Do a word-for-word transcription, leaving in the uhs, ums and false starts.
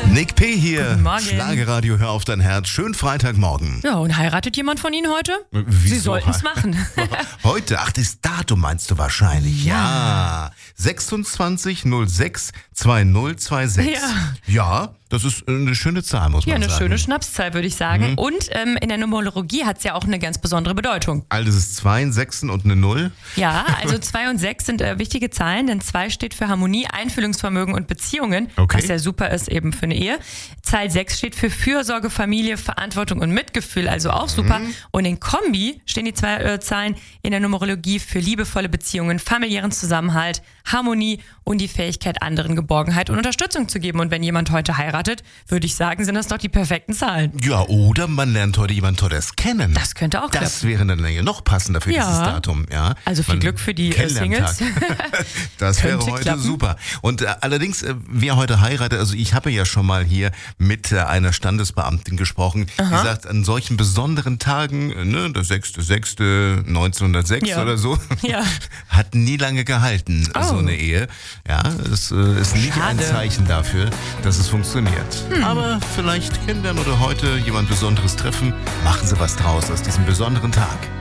Nick P. hier, Guten Morgen. Schlagerradio, hör auf dein Herz. Schönen Freitagmorgen. Ja, und heiratet jemand von Ihnen heute? Wieso? Sie sollten es machen. Heute, ach, das Datum meinst du wahrscheinlich. Ja. ja. sechsundzwanzig null sechs zweitausendsechs. Ja. Ja, das ist eine schöne Zahl, muss Ja, man eine sagen. schöne Schnapszahl, würde ich sagen. Mhm. Und ähm, in der Numerologie hat es ja auch eine ganz besondere Bedeutung. Also es ist zwei, ein Sechsen und eine Null. Ja, also zwei und sechs sind äh, wichtige Zahlen, denn zwei steht für Harmonie, Einfühlungsvermögen und Beziehungen, Okay. was ja super ist eben für eine Ehe. Zahl sechs steht für Fürsorge, Familie, Verantwortung und Mitgefühl, also auch super. Mhm. Und in Kombi stehen die zwei äh, Zahlen in der Numerologie für liebevolle Beziehungen, familiären Zusammenhalt, Harmonie und die Fähigkeit, anderen Geborgenheit und Unterstützung zu geben. Und wenn jemand heute heiratet, würde ich sagen, sind das doch die perfekten Zahlen. Ja, oder man lernt heute jemand Tolles kennen. Das könnte auch klappen. Das wäre dann ja noch passender für Ja. dieses Datum. Ja. Also viel Man- Glück für die äh, Kennenlerntag. Singles. Das wäre Könnte heute klappen. super. Und äh, allerdings, äh, wer heute heiratet, also ich habe ja schon mal hier mit äh, einer Standesbeamtin gesprochen, die sagt, an solchen besonderen Tagen, äh, ne, der sechster sechster neunzehnhundertsechs Ja. oder so, Ja. hat nie lange gehalten, Oh. so eine Ehe. Ja, es äh, ist nicht ein Schade. Zeichen dafür, dass es funktioniert. Aber vielleicht kennenlernen oder heute jemand Besonderes treffen, machen Sie was draus aus diesem besonderen Tag.